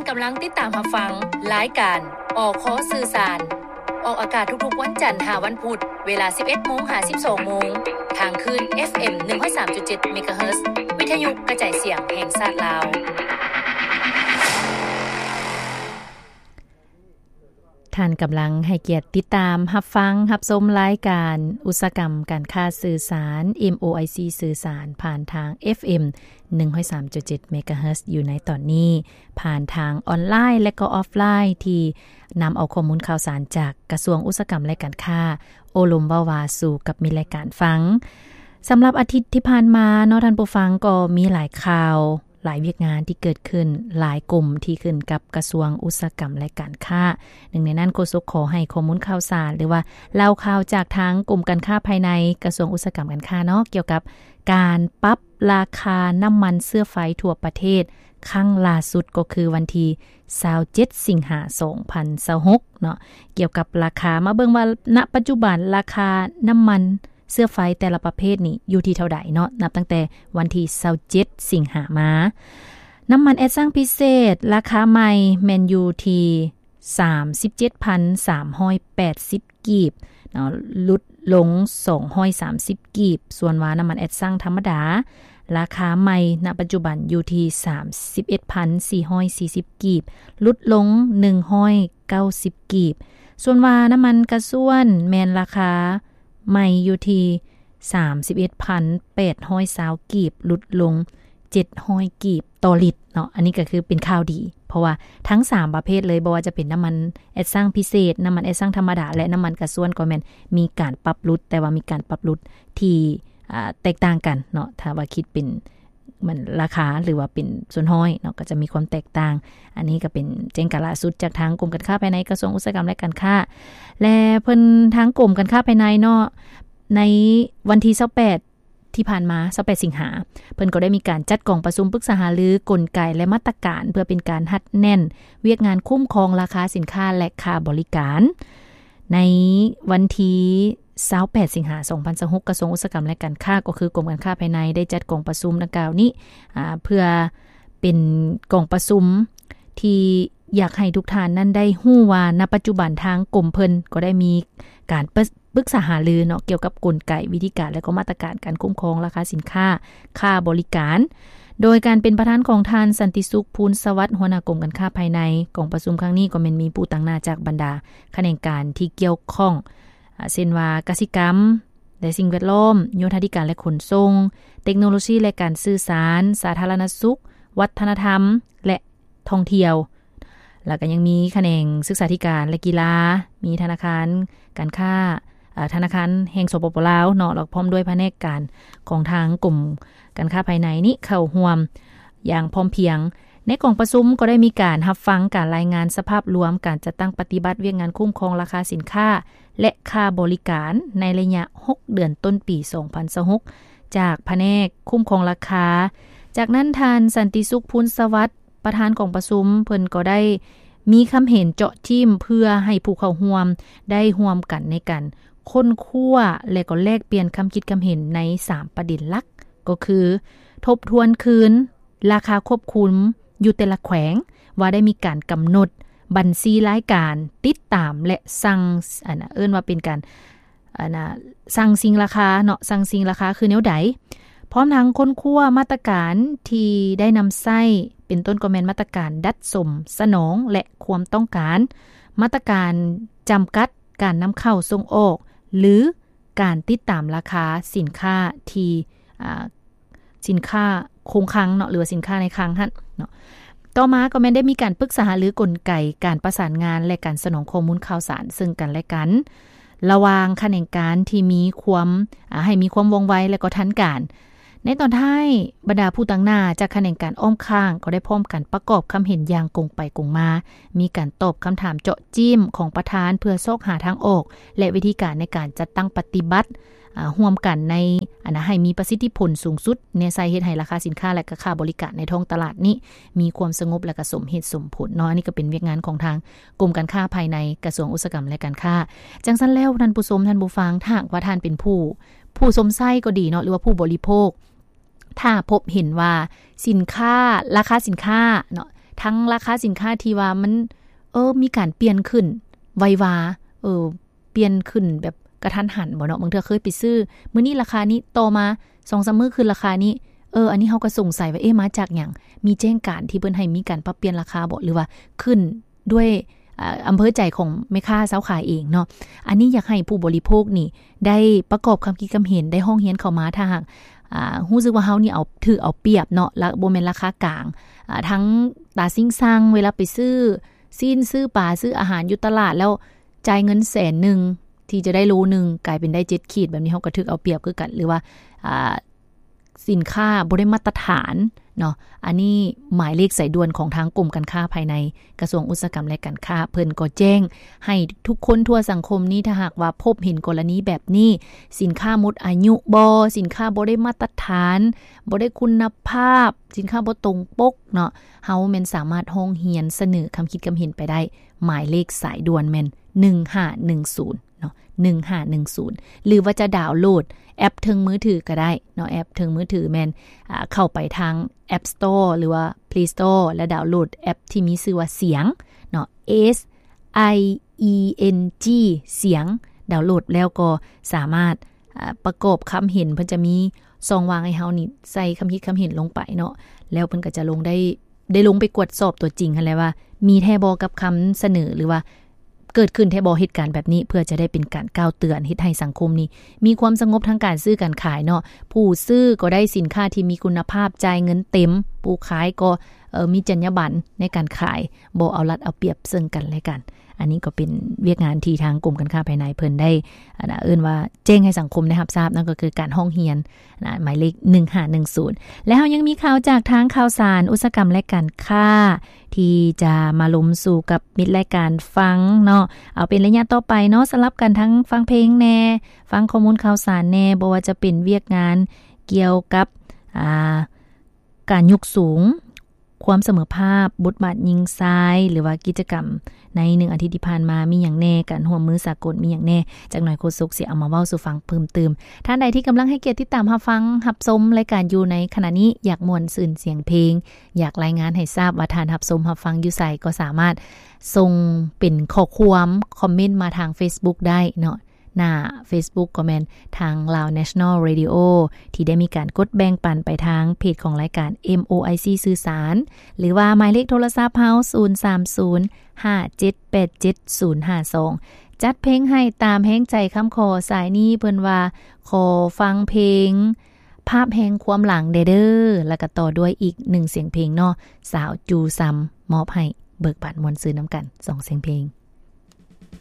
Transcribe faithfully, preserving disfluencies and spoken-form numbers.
กำลังติดตามรับฟังรายการออคอสื่อสารออกอากาศทุกๆวันจันทร์หาวันพุธเวลา สิบเอ็ดโมง ถึงสิบสองโมงทางคลื่น เอฟ เอ็ม หนึ่งร้อยสามจุดเจ็ด เมกะเฮิรตซ์ วิทยุกระจายเสียงแห่งชาติลาวท่านกำลังให้เกียรติติดตามรับฟังรับชมรายการอุตสาหกรรมการค้าสื่อสาร เอ็ม โอ ไอ ซี สื่อสารผ่านทาง เอฟ เอ็ม หนึ่งร้อยสามจุดเจ็ด เมกะเฮิรตซ์ อยู่ในตอนนี้ผ่านทางออนไลน์และก็ออฟไลน์ที่นำเอาข้อมูลข่าวสารจากกระทรวงอุตสาหกรรมและการค้าโอลมเว้าวาสู่กับมีรายการฟังสำหรับอาทิตย์ที่ผ่านมาเนาะท่านผู้ฟังก็มีหลายข่าวหลายเวียกงานที่เกิดขึ้นหลายกลุ่มที่ขึ้นกับกระทรวงอุตสาหกรรมและการค้าหนึ่งในนั้นโฆษกขอให้ข้อมูลข่าวสารหรือว่าเล่าข่าวจากทางกลุ่มการค้าภายในกระทรวงอุตสาหกรรมการค้าเนาะเกี่ยวกับการปรับราคาน้ำมันเสื้อไฟทั่วประเทศครั้งล่าสุดก็คือวันที่ยี่สิบเจ็ดสิงหาคมสองพันยี่สิบหกเนาะเกี่ยวกับราคามาเบิ่งว่าณปัจจุบันราคาน้ำมันเสื้อไฟแต่ละประเภทนี่อยู่ที่เท่าใดเนาะนับตั้งแต่วันที่ยี่สิบเจ็ดสิงหาคมมาน้ำมันแอดซังพิเศษราคาใหม่แม่นอยู่ที่ สามสิบเจ็ดพันสามร้อยแปดสิบ กีบเนาะลดลงสองร้อยสามสิบกีบส่วนว่าน้ำมันแอดซังธรรมดาราคาใหม่ณปัจจุบันอยู่ที่ สามสิบเอ็ดพันสี่ร้อยสี่สิบ กีบลดลงหนึ่งร้อยเก้าสิบกีบส่วนว่าน้ำมันกระส่วนแม่นราคาใหม่อยู่ที่ สามสิบเอ็ดพันแปดร้อยยี่สิบ กีบลดลงเจ็ดร้อยกีบต่อลิตรเนาะอันนี้ก็คือเป็นข่าวดีเพราะว่าทั้งสามประเภทเลยบ่ว่าจะเป็นน้ำมันแอดซังพิเศษน้ำมันแอดซังธรรมดาและน้ำมันกระส่วนก็แม่นมีการปรับลดแต่ว่ามีการปรับลดที่อ่าแตกต่างกันเนาะถ้าว่าคิดเป็นมันราคาหรือว่าเป็นส่วนห้อยเนาะก็จะมีความแตกต่างอันนี้ก็เป็นแจ้งการล่าสุดจากทางกรมการค้าภายในกระทรวงอุตสาหกรรมและการค้าและเพิ่นทางกรมการค้าภายในเนาะในวันที่ยี่สิบแปดที่ผ่านมายี่สิบแปดสิงหาคมเพิ่นก็ได้มีการจัดกองประชุมปรึกษาหารือกลไกและมาตรการเพื่อเป็นการหัดแน่นเวียกงานคุ้มครองราคาสินค้าและค่าบริการในวันที่ยี่สิบแปดสิงหาคมสองพันยี่สิบหกกระทรวงอุตสาหกรรมและการค้าก็คือกรมการค้าภายในได้จัดกองประชุมดังกล่าวนี้อ่าเพื่อเป็นกองประชุมที่อยากให้ทุกท่านนั้นได้ฮู้ว่าณปัจจุบันทางกรมเพิ่นก็ได้มีการปรึกษาหารือเนาะเกี่ยวกับกลไกวิธีการและก็มาตรการการคุ้มครองราคาสินค้าค่าบริการโดยการเป็นประธานของท่านสันติสุขพูนสวัสดิ์หัวหน้ากรมการค้าภายในกองประชุมครั้งนี้ก็แม่นมีผู้ต่างหน้าจากบรรดาแขนงการที่เกี่ยวข้องเช่นว่ากสิกรรมและสิ่งแวดล้อมโยธาธิการและขนส่งเทคโนโลยีและการสื่อสารสาธารณสุขวัฒนธรรมและท่องเที่ยวแล้วก็ยังมีแขนงศึกษาธิการและกีฬามีธนาคารการค้าธนาคารแห่งสปปลาวเนาะแล้วพร้อมด้วยแผนกการของทางกลุ่มการค้าภายในนี้เข้าร่วมอย่างพร้อมเพรียงในกองประชุมก็ได้มีการรับฟังการรายงานสภาพรวมการจัดตั้งปฏิบัติเวียกงานคุ้มครองราคาสินค้าและค่าบริการในระยะหกเดือนต้นปีสองพันยี่สิบหกจากแผนกคุ้มครองราคาจากนั้นท่านสันติสุขพูนสวัสดิ์ประธานกองประชุมเพิ่นก็ได้มีคำเห็นเจาะจิ้มเพื่อให้ผู้เข้าร่วมได้ร่วมกันในการค้นคว้าและก็แลกเปลี่ยนคำคิดคำเห็นในสามประเด็นหลักก็คือทบทวนคืนราคาควบคุมอยู่แต่ละแขวงว่าได้มีการกำหนดบัญชีรายการติดตามและสั่งอันน่ะเอิ้นว่าเป็นการอันน่ะสั่งสิ่งราคาเนาะสั่งสิ่งราคาคือแนวใดพร้อมทั้งค้นคว้ามาตรการที่ได้นำใช้เป็นต้นก็แม่นมาตรการดัดสมสนองและความต้องการมาตรการจำกัดการนำเข้าส่งออกหรือการติดตามราคาสินค้าที่สินค้าคงคลังเนาะหรือสินค้าในคลังหั่นเนาะต่อมาก็แม่นได้มีการปรึกษาหรือกลไกการประสานงานและการสนองข้อมูลข่าวสารซึ่งกันและกันระหว่างแขนงการที่มีความให้มีความว่องไวและก็ทันการในตอนท้ายบรรดาผู้ต่างหน้าจากแขนงการอ้อมข้างก็ได้พร้อมกันประกอบคำเห็นอย่างกงไปกงมามีการตอบคำถามเจาะจิ้มของประธานเพื่อซอกหาทางออกและวิธีการในการจัดตั้งปฏิบัติร่วมกันในอันให้มีประสิทธิผลสูงสุดในใส่เฮ็ดให้ราคาสินค้าและก็ค่าบริการในท้องตลาดนี้มีความสงบและก็สมเหตุสมผลเนาะอันนี้ก็เป็นเวียกงานของทางกรมการค้าภายในกระทรวงอุตสาหกรรมและการค้าจังซั่นแล้วท่านผู้ชมท่านผู้ฟังถ้าว่าท่านเป็นผู้ผู้สมไส้ก็ดีเนาะหรือว่าผู้บริโภคถ้าพบเห็นว่าสินค้าราคาสินค้าเนาะทั้งราคาสินค้าที่ว่ามันเออมีการเปลี่ยนขึ้นไววาเออเปลี่ยนขึ้นแบบกระทันหันบ่เนาะบางเทื่อเคยไปซื้อมื้อนี้ราคานี้ต่อมา สองสาม มื้อขึ้นราคานี้เอออันนี้เฮาก็สงสัยว่าเอ๊ะมาจากหยังมีแจ้งการที่เพิ่นให้มีการปรับเปลี่ยนราคาบ่หรือว่าขึ้นด้วยอ่าอำเภอใจของแม่ค้าเซาขายเองเนาะอันนี้อยากให้ผู้บริโภคนี่ได้ประกอบความคิดความเห็นได้ห้องเรียนเข้ามาถ้าหากอ่ารู้สึกว่าเฮานี่เอาถือเอาเปรียบเนาะแล้วบ่แม่นราคากลางอ่าทั้งตาซิ่งซังเวลาไปซื้อซีนซื้อปลาซื้ออาหารอยู่ตลาดแล้วจ่ายเงินแสนนึงที่จะได้โลนึงกลายเป็นได้เจ็ดขีดแบบนี้เฮาก็ถือเอาเปรียบคือกันหรือว่าอ่าสินค้าบ่ได้มาตรฐานเนาะอันนี้หมายเลขสายด่วนของทางกรมการค้าภายในกระทรวงอุตสาหกรรมและการค้าเพิ่นก็แจ้งให้ทุกคนทั่วสังคมนี้ถ้าหากว่าพบเห็นกรณีแบบนี้สินค้าหมดอายุบ่สินค้าบ่ได้มาตรฐานบ่ได้คุณภาพสินค้าบ่ตรงปกเนาะเฮาแม่นสามารถร้องเรียนเสนอคำคิดคำเห็นไปได้หมายเลขสายด่วนแม่นหนึ่งห้าหนึ่งศูนย์เนาะหนึ่งห้าหนึ่งศูนย์หรือว่าจะดาวน์โหลดแอปถึงมือถือก็ได้เนาะแอปถึงมือถือแม่นอ่าเข้าไปทาง App Store หรือว่า Play Store และดาวน์โหลดแอปที่มีชื่อว่าเสียงเนาะ S I E N G เสียงดาวน์โหลดแล้วก็สามารถอ่าประกอบคำเห็นเพิ่นจะมีซองวางให้เฮานี่ใส่คำคิดคำเห็นลงไปเนาะแล้วเพิ่นก็จะลงได้ได้ลงไปกวดสอบตัวจริงหั่นแหละว่ามีแท้บ่กับคำเสนอหรือว่าเกิดขึ้นแท้บ่เหตุการณ์แบบนี้เพื่อจะได้เป็นการก้าวเตือนเฮ็ดให้สังคมนี้มีความสงบทางการซื้อการขายเนาะผู้ซื้อก็ได้สินค้าที่มีคุณภาพจ่ายเงินเต็มผู้ขายก็เอ่อมีจรรยาบรรณในการขายบ่เอารัดเอาเปรียบซึ่งกันและกันอันนี้ก็เป็นเวียกงานที่ทางกรมการค้าภายในเพิ่นได้อ่าเอิ้นว่าแจ้งให้สังคมได้รับทราบนั่นก็คือการร้องเรียนนะหมายเลขหนึ่งห้าหนึ่งศูนย์และเฮายังมีข่าวจากทางข่าวสารอุตสาหกรรมและการค้าที่จะมาล้มสู่กับมิตรรายการฟังเนาะเอาเป็นระยะต่อไปเนาะสลับกันทั้งฟังเพลงแน่ฟังข้อมูลข่าวสารแน่บ่ว่าจะเป็นเวียกงานเกี่ยวกับอ่าการยกสูงความเสมอภาพบทบาทยิงซ้ายหรือว่ากิจกรรมในหนึ่งอาทิตย์ที่ผ่านมามีอย่างแน่การร่วมมือสากลมีอย่างแน่จากหน่อยโฆษกสิเอามาเว้าสู่ฟังเพิ่มเติมท่านใดที่กำลังให้เกียรติติดตามรับฟังรับชมรายการอยู่ในขณะนี้อยากม่วนซื่นเสียงเพลงอยากรายงานให้ทราบว่าท่านรับชมรับฟังอยู่ไสก็สามารถส่งเป็นข้อความคอมเมนต์มาทาง Facebook ได้เนาะหน้า Facebook ก็แม่นทาง Lao National Radio ที่ได้มีการกดแบ่งปันไปทางเพจของรายการ เอ็ม โอ ไอ ซี สื่อสารหรือว่าหมายเลขโทรศัพท์เฮาศูนย์ สาม ศูนย์ ห้า เจ็ด แปด เจ็ด ศูนย์ ห้า สองจัดเพลงให้ตามแห่งใจคำขอสายนี้เพิ่นว่าขอฟังเพลงภาพแห่งความหลังเด้อแล้วก็ต่อด้วยอีกหนึ่งเสียงเพลงเนาะสาวจูซัมมอบให้เบิกบานมวลซื่นน้ำกันสองเสียงเพลง